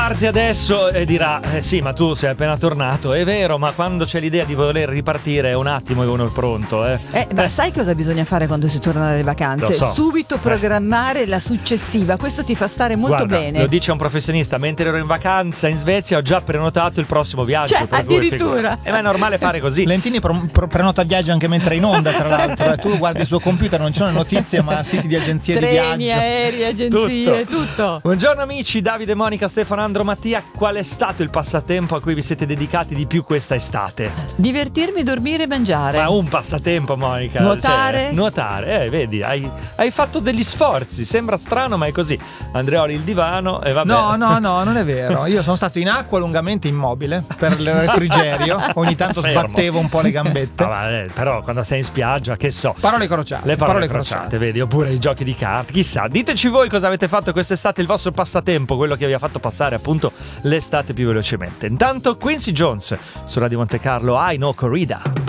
Parte adesso e dirà sì, ma tu sei appena tornato. È vero, ma quando c'è l'idea di voler ripartire è un attimo che uno è pronto ma sai cosa bisogna fare quando si torna dalle vacanze? Lo so. Subito programmare la successiva. Questo ti fa stare molto bene. Lo dice un professionista. Mentre ero in vacanza in Svezia ho già prenotato il prossimo viaggio, cioè, addirittura. Ma è normale fare così. Lentini prenota viaggi anche mentre è in onda, tra l'altro. Tu guardi il suo computer, non ci sono notizie ma siti di agenzie di viaggio, treni, aerei, agenzie, tutto. Buongiorno amici, Davide, Monica, Stefano, Andro, Mattia. Qual è stato il passatempo a cui vi siete dedicati di più questa estate? Divertirmi, dormire e mangiare. Ma un passatempo, Monica. Nuotare. Nuotare, vedi, hai fatto degli sforzi. Sembra strano, ma è così. Andreoli il divano e vabbè. No, non è vero. Io sono stato in acqua lungamente immobile per il refrigerio. Ogni tanto sbattevo un po' le gambette. Però quando sei in spiaggia, che so. Parole crociate. Le parole crociate, vedi, oppure i giochi di carte. Chissà, diteci voi cosa avete fatto quest'estate, il vostro passatempo, quello che vi ha fatto passare appunto l'estate più velocemente. Intanto Quincy Jones su Radio Monte Carlo, I Know Corrida.